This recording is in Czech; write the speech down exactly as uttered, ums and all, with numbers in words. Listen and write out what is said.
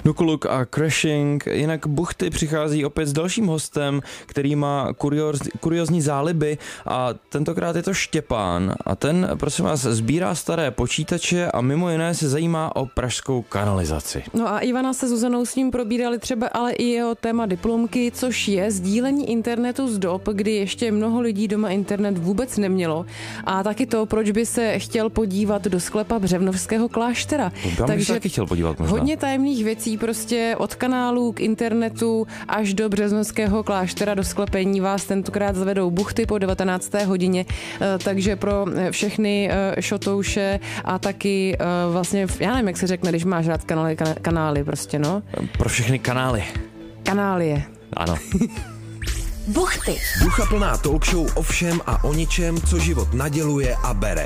Nukuluk a Crashing. Jinak Buchty přichází opět s dalším hostem, který má kurioz, kuriozní záliby a tentokrát je to Štěpán a ten, prosím vás, sbírá staré počítače a mimo jiné se zajímá o pražskou kanalizaci. No a Ivana se Zuzanou s ním probírali třeba ale i jeho téma diplomky, což je sdílení internetu z dob, kdy ještě mnoho lidí doma internet vůbec nemělo a taky to, proč by se chtěl podívat do sklepa Břevnovského kláštera. Tam bych se taky chtěl podívat možná. Hodně tajemných věcí, prostě od kanálu k internetu až do Břevnovského kláštera do sklepení vás tentokrát zavedou Buchty po devatenácté hodině, takže pro všechny šotouše a taky vlastně, já nevím, jak se řekne, když máš rád kanály, kanály prostě, no. Pro všechny kanály. Kanálie. Ano. Buchty. Ducha plná talk show o všem a o ničem, co život naděluje a bere.